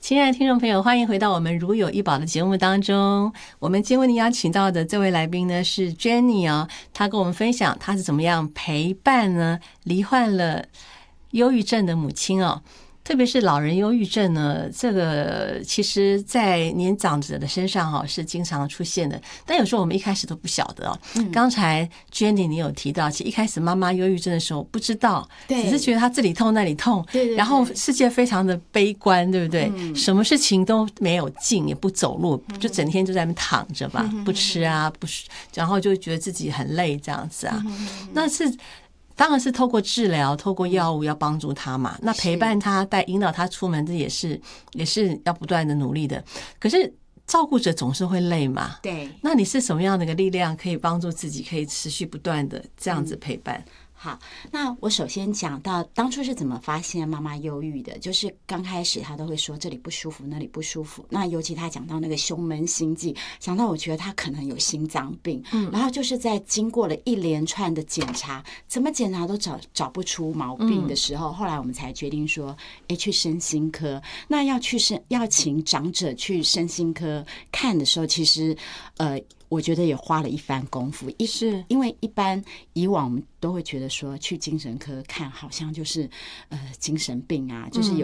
亲爱的听众朋友，欢迎回到我们如有医宝的节目当中。我们今天为您邀请到的这位来宾呢是 Jenny 哦，她跟我们分享她是怎么样陪伴呢罹患了忧郁症的母亲哦。特别是老人忧郁症呢，这个其实在年长者的身上是经常出现的，但有时候我们一开始都不晓得哦。刚才 Jenny 你有提到，其实一开始妈妈忧郁症的时候不知道，只是觉得她这里痛那里痛， 对， 然后世界非常的悲观，对不对？什么事情都没有劲，也不走路，就整天就在那边躺着吧，不吃啊，然后就觉得自己很累这样子啊。那是当然是透过治疗，透过药物要帮助他嘛。那陪伴他，引导他出门，这也是要不断的努力的。可是照顾者总是会累嘛。 对。 那你是什么样的一个力量，可以帮助自己，可以持续不断的这样子陪伴？ 好，那我首先讲到当初是怎么发现妈妈忧郁的，就是刚开始她都会说这里不舒服那里不舒服，那尤其她讲到那个胸闷心悸，想到我觉得她可能有心脏病，然后就是在经过了一连串的检查，怎么检查都找不出毛病的时候，后来我们才决定说去身心科。那要请长者去身心科看的时候，其实我觉得也花了一番功夫，是因为以往我们都会觉得说去精神科看好像就是精神病啊，就是